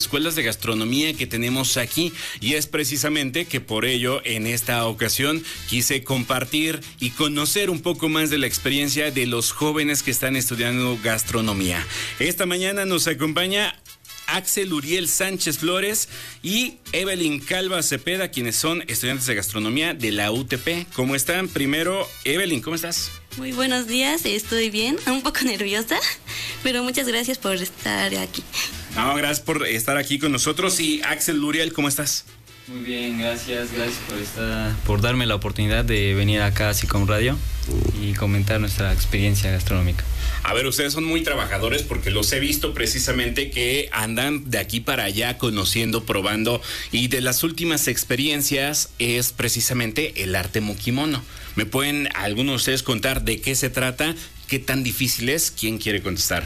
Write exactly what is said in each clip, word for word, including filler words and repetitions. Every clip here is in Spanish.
escuelas de gastronomía que tenemos aquí, y es precisamente que por ello en esta ocasión quise compartir y conocer un poco más de la experiencia de los jóvenes que están estudiando gastronomía. Esta mañana nos acompaña Axel Uriel Sánchez Flores y Evelyn Calva Cepeda, quienes son estudiantes de gastronomía de la U T P. ¿Cómo están? Primero, Evelyn, ¿cómo estás? Muy buenos días, estoy bien, un poco nerviosa, pero muchas gracias por estar aquí. No, gracias por estar aquí con nosotros. Y Axel Uriel, ¿cómo estás? Muy bien, gracias, gracias por estar, por darme la oportunidad de venir acá a SICOM Radio y comentar nuestra experiencia gastronómica. A ver, ustedes son muy trabajadores porque los he visto precisamente que andan de aquí para allá conociendo, probando, y de las últimas experiencias es precisamente el arte mokimono. ¿Me pueden algunos de ustedes contar de qué se trata? ¿Qué tan difícil es? ¿Quién quiere contestar?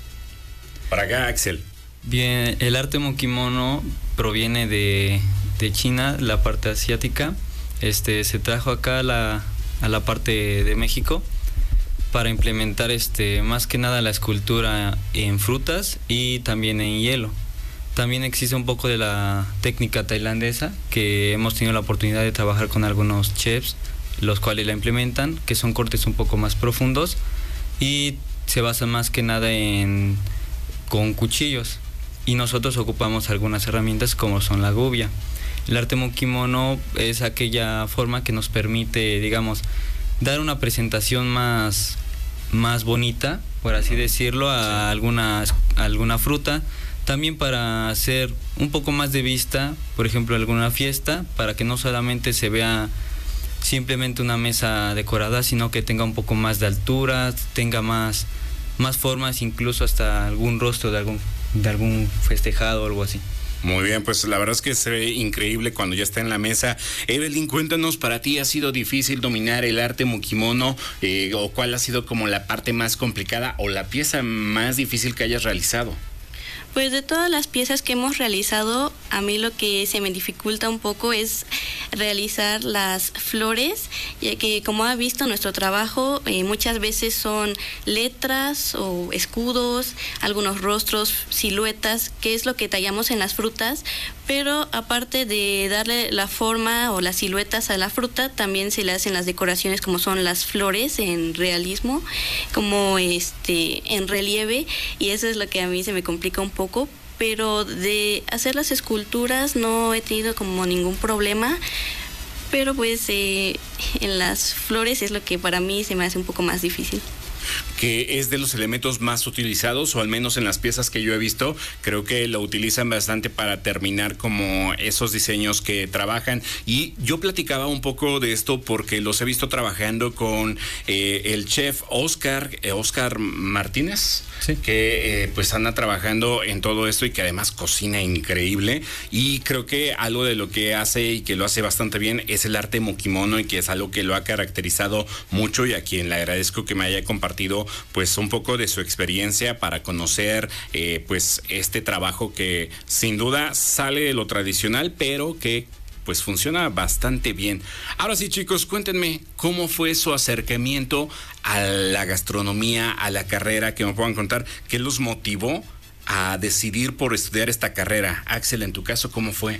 Para acá, Axel. Bien, el arte mokimono proviene de, de China, la parte asiática. Este, se trajo acá a la, a la parte de México para implementar este, más que nada la escultura en frutas y también en hielo. También existe un poco de la técnica tailandesa, que hemos tenido la oportunidad de trabajar con algunos chefs, los cuales la implementan, que son cortes un poco más profundos y se basa más que nada en con cuchillos, y nosotros ocupamos algunas herramientas como son la gubia. El arte mokimono es aquella forma que nos permite, digamos, dar una presentación más, más bonita, por así decirlo, a alguna, a alguna fruta. También para hacer un poco más de vista, por ejemplo, alguna fiesta, para que no solamente se vea simplemente una mesa decorada, sino que tenga un poco más de altura, tenga más, más formas, incluso hasta algún rostro de algún, de algún festejado o algo así. Muy bien, pues la verdad es que se ve increíble cuando ya está en la mesa. Evelyn, cuéntanos, ¿para ti ha sido difícil dominar el arte mokimono? Eh, ¿O cuál ha sido como la parte más complicada o la pieza más difícil que hayas realizado? Pues de todas las piezas que hemos realizado, a mí lo que se me dificulta un poco es realizar las flores, ya que como ha visto nuestro trabajo, eh, muchas veces son letras o escudos, algunos rostros, siluetas, que es lo que tallamos en las frutas, pero aparte de darle la forma o las siluetas a la fruta, también se le hacen las decoraciones como son las flores en realismo, como este en relieve, y eso es lo que a mí se me complica un poco. Pero de hacer las esculturas no he tenido como ningún problema, pero pues eh, en las flores es lo que para mí se me hace un poco más difícil. Que es de los elementos más utilizados, o al menos en las piezas que yo he visto, creo que lo utilizan bastante para terminar como esos diseños que trabajan. Y yo platicaba un poco de esto porque los he visto trabajando con eh, el chef Oscar, eh, Oscar Martínez, sí, que eh, pues anda trabajando en todo esto y que además cocina increíble. Y creo que algo de lo que hace y que lo hace bastante bien es el arte mokimono, y que es algo que lo ha caracterizado mucho, y a quien le agradezco que me haya compartido pues un poco de su experiencia para conocer eh, pues este trabajo que sin duda sale de lo tradicional, pero que pues funciona bastante bien. Ahora sí, chicos, cuéntenme cómo fue su acercamiento a la gastronomía, a la carrera, que me puedan contar qué los motivó a decidir por estudiar esta carrera. Axel, en tu caso, ¿cómo fue?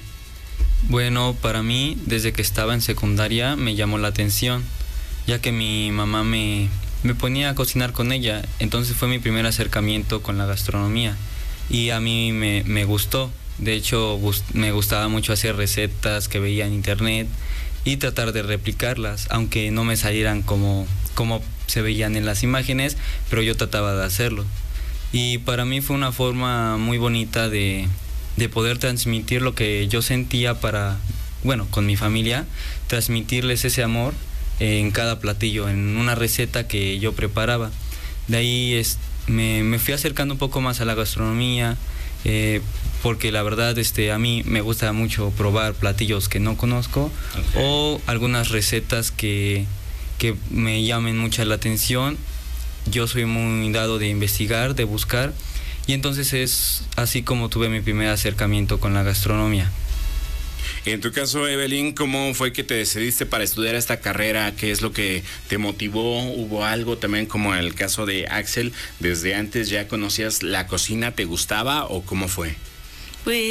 Bueno, para mí, desde que estaba en secundaria me llamó la atención, ya que mi mamá me me ponía a cocinar con ella, entonces fue mi primer acercamiento con la gastronomía y a mí me, me gustó. De hecho, gust, me gustaba mucho hacer recetas que veía en internet y tratar de replicarlas, aunque no me salieran como, como se veían en las imágenes, pero yo trataba de hacerlo. Y para mí fue una forma muy bonita de, de poder transmitir lo que yo sentía para, bueno, con mi familia, transmitirles ese amor en cada platillo, en una receta que yo preparaba. De ahí es, me, me fui acercando un poco más a la gastronomía, eh, porque la verdad este, a mí me gusta mucho probar platillos que no conozco, okay, o algunas recetas que, que me llamen mucha la atención. Yo soy muy dado de investigar, de buscar, y entonces es así como tuve mi primer acercamiento con la gastronomía. En tu caso, Evelyn, ¿cómo fue que te decidiste para estudiar esta carrera? ¿Qué es lo que te motivó? ¿Hubo algo también como en el caso de Axel? ¿Desde antes ya conocías la cocina? ¿Te gustaba o cómo fue? Pues